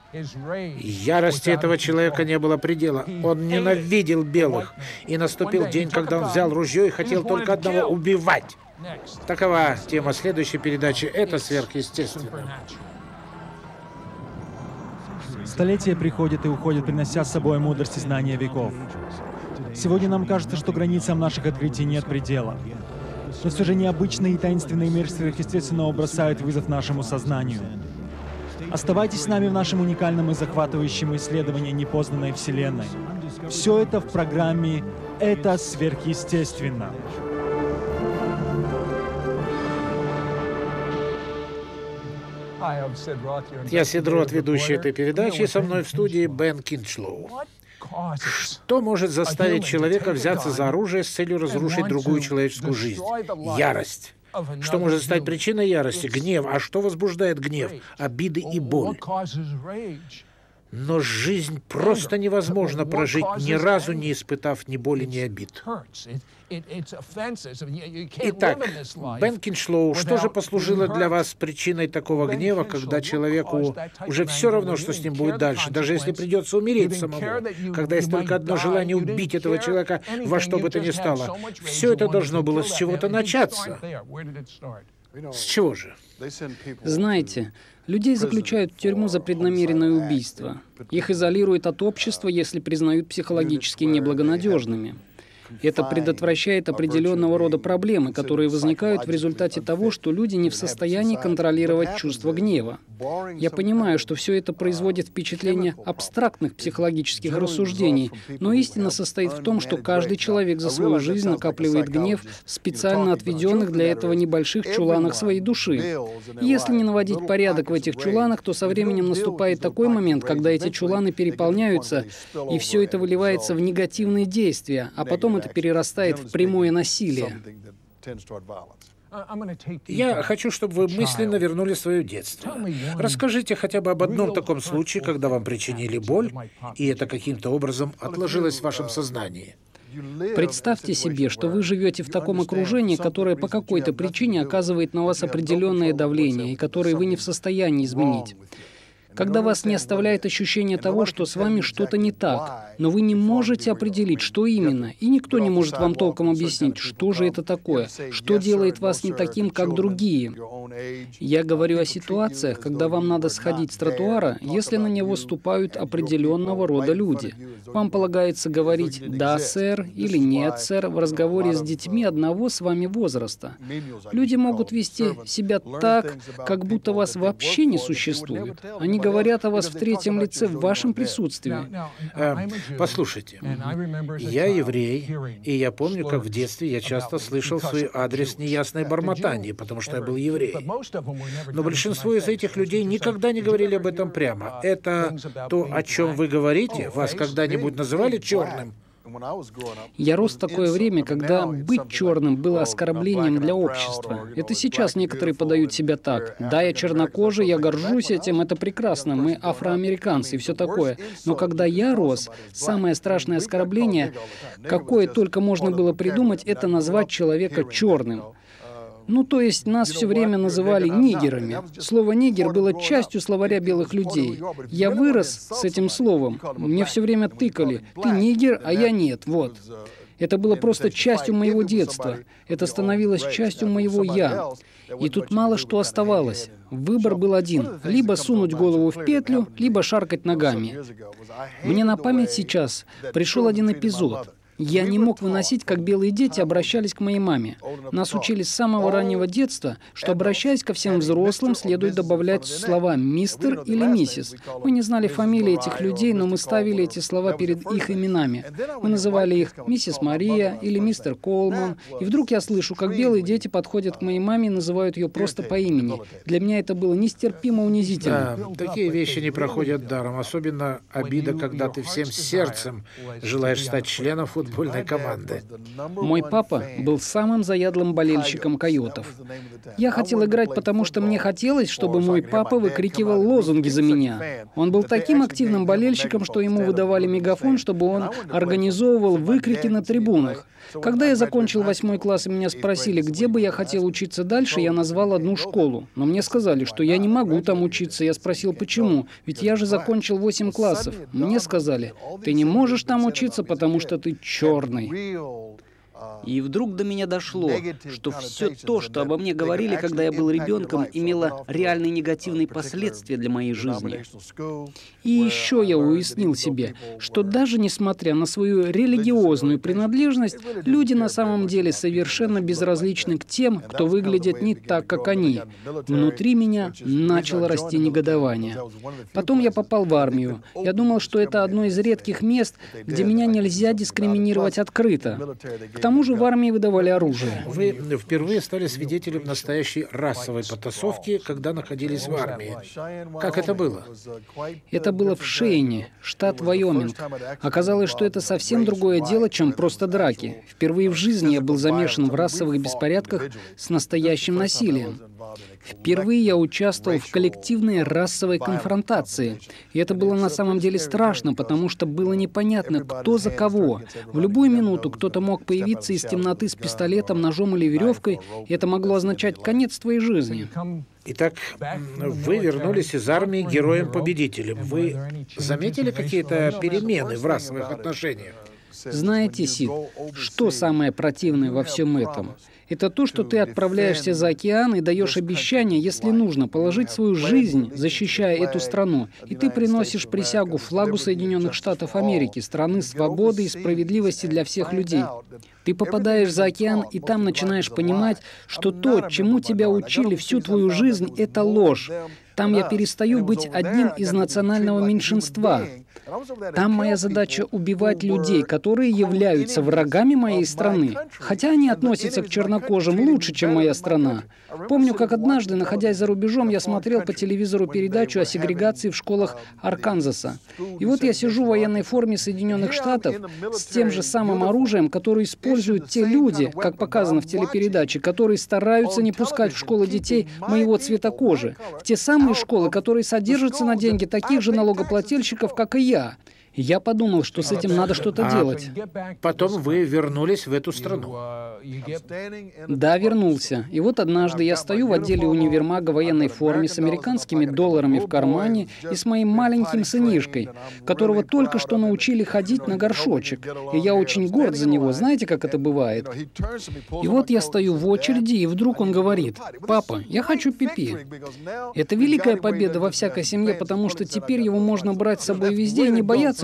Ярости этого человека не было предела. Он ненавидел белых. И наступил день, когда он взял ружье и хотел только одного — убивать. Такова тема следующей передачи. Это сверхъестественно. Столетия приходят и уходят, принося с собой мудрость и знания веков. Сегодня нам кажется, что границам наших открытий нет предела. Но все же необычный и таинственный мир сверхъестественного бросает вызов нашему сознанию. Оставайтесь с нами в нашем уникальном и захватывающем исследовании непознанной Вселенной. Все это в программе «Это сверхъестественно». Я Сид Рот, ведущий этой передачи, и со мной в студии Бен Кинчлоу. Что может заставить человека взяться за оружие с целью разрушить другую человеческую жизнь? Ярость. Что может стать причиной ярости? Гнев. А что возбуждает гнев? Обиды и боль. Но жизнь просто невозможно прожить, ни разу не испытав ни боли, ни обид. Итак, Бен Кинчлоу, что же послужило для вас причиной такого гнева, когда человеку уже все равно, что с ним будет дальше, даже если придется умереть самому, когда есть только одно желание убить этого человека во что бы то ни стало? Все это должно было с чего-то начаться. С чего же? Знаете, людей заключают в тюрьму за преднамеренное убийство. Их изолируют от общества, если признают психологически неблагонадежными. Это предотвращает определенного рода проблемы, которые возникают в результате того, что люди не в состоянии контролировать чувство гнева. Я понимаю, что все это производит впечатление абстрактных психологических рассуждений, но истина состоит в том, что каждый человек за свою жизнь накапливает гнев в специально отведенных для этого небольших чуланах своей души. И если не наводить порядок в этих чуланах, то со временем наступает такой момент, когда эти чуланы переполняются, и все это выливается в негативные действия, а потом это перерастает в прямое насилие. Я хочу, чтобы вы мысленно вернули свое детство. Расскажите хотя бы об одном таком случае, когда вам причинили боль, и это каким-то образом отложилось в вашем сознании. Представьте себе, что вы живете в таком окружении, которое по какой-то причине оказывает на вас определенное давление, и которое вы не в состоянии изменить. Когда вас не оставляет ощущение того, что с вами что-то не так, но вы не можете определить, что именно, и никто не может вам толком объяснить, что же это такое, что делает вас не таким, как другие. Я говорю о ситуациях, когда вам надо сходить с тротуара, если на него ступают определенного рода люди. Вам полагается говорить «да, сэр» или «нет, сэр» в разговоре с детьми одного с вами возраста. Люди могут вести себя так, как будто вас вообще не существует. Они говорят о вас в третьем лице в вашем присутствии. Послушайте, я еврей, и я помню, как в детстве я часто слышал в свой адрес неясное бормотание, потому что я был еврей. Но большинство из этих людей никогда не говорили об этом прямо. Это то, о чем вы говорите? Вас когда-нибудь называли черным? Я рос в такое время, когда быть черным было оскорблением для общества. Это сейчас некоторые подают себя так. Да, я чернокожий, я горжусь этим, это прекрасно, мы афроамериканцы и все такое. Но когда я рос, самое страшное оскорбление, какое только можно было придумать, это назвать человека черным. Ну, то есть нас все время называли нигерами. Слово «нигер» было частью словаря белых людей. Я вырос с этим словом. Мне все время тыкали. Ты нигер, а я нет. Вот. Это было просто частью моего детства. Это становилось частью моего «я». И тут мало что оставалось. Выбор был один. Либо сунуть голову в петлю, либо шаркать ногами. Мне на память сейчас пришел один эпизод. Я не мог выносить, как белые дети обращались к моей маме. Нас учили с самого раннего детства, что, обращаясь ко всем взрослым, следует добавлять слова «мистер» или «миссис». Мы не знали фамилии этих людей, но мы ставили эти слова перед их именами. Мы называли их «миссис Мария» или «мистер Колман». И вдруг я слышу, как белые дети подходят к моей маме и называют ее просто по имени. Для меня это было нестерпимо унизительно. Да, такие вещи не проходят даром. Особенно обида, когда ты всем сердцем желаешь стать членом футбольного футбольной команды. Мой папа был самым заядлым болельщиком койотов. Я хотел играть, потому что мне хотелось, чтобы мой папа выкрикивал лозунги за меня. Он был таким активным болельщиком, что ему выдавали мегафон, чтобы он организовывал выкрики на трибунах. Когда я закончил 8 класс и меня спросили, где бы я хотел учиться дальше, я назвал одну школу. Но мне сказали, что я не могу там учиться. Я спросил, почему? Ведь я же закончил 8 классов. Мне сказали, ты не можешь там учиться, потому что ты черный. И вдруг до меня дошло, что все то, что обо мне говорили, когда я был ребенком, имело реальные негативные последствия для моей жизни. И еще я уяснил себе, что даже несмотря на свою религиозную принадлежность, люди на самом деле совершенно безразличны к тем, кто выглядит не так, как они. Внутри меня начало расти негодование. Потом я попал в армию. Я думал, что это одно из редких мест, где меня нельзя дискриминировать открыто. К тому же в армии выдавали оружие. Вы впервые стали свидетелем настоящей расовой потасовки, когда находились в армии. Как это было? Это было в Шейне, штат Вайоминг. Оказалось, что это совсем другое дело, чем просто драки. Впервые в жизни я был замешан в расовых беспорядках с настоящим насилием. Впервые я участвовал в коллективной расовой конфронтации. И это было на самом деле страшно, потому что было непонятно, кто за кого. В любую минуту кто-то мог появиться из темноты с пистолетом, ножом или веревкой, и это могло означать конец твоей жизни. Итак, вы вернулись из армии героем-победителем. Вы заметили какие-то перемены в расовых отношениях? Знаете, Сид, что самое противное во всем этом? Это то, что ты отправляешься за океан и даешь обещание, если нужно, положить свою жизнь, защищая эту страну. И ты приносишь присягу флагу Соединенных Штатов Америки, страны свободы и справедливости для всех людей. Ты попадаешь за океан, и там начинаешь понимать, что то, чему тебя учили всю твою жизнь, это ложь. Там я перестаю быть одним из национального меньшинства. Там моя задача убивать людей, которые являются врагами моей страны, хотя они относятся к чернокожим лучше, чем моя страна. Помню, как однажды, находясь за рубежом, я смотрел по телевизору передачу о сегрегации в школах Арканзаса. И вот я сижу в военной форме Соединенных Штатов с тем же самым оружием, которое используют те люди, как показано в телепередаче, которые стараются не пускать в школы детей моего цвета кожи. В те самые школы, которые содержатся на деньги таких же налогоплательщиков, как и я. И я подумал, что с этим надо что-то делать. Потом вы вернулись в эту страну. Да, вернулся. И вот однажды я стою в отделе универмага в военной форме с американскими долларами в кармане и с моим маленьким сынишкой, которого только что научили ходить на горшочек. И я очень горд за него. Знаете, как это бывает? И вот я стою в очереди, и вдруг он говорит: «Папа, я хочу пипи». Это великая победа во всякой семье, потому что теперь его можно брать с собой везде и не бояться,